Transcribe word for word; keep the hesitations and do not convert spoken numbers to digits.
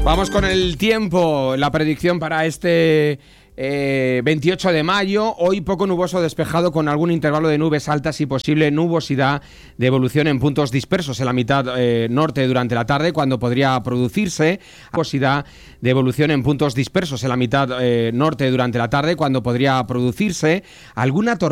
Vamos con el tiempo, la predicción para este eh, veintiocho de mayo. Hoy poco nuboso despejado con algún intervalo de nubes altas y posible nubosidad de evolución en puntos dispersos en la mitad eh, norte durante la tarde, cuando podría producirse nubosidad de evolución en puntos dispersos en la mitad eh, norte durante la tarde, cuando podría producirse alguna tormenta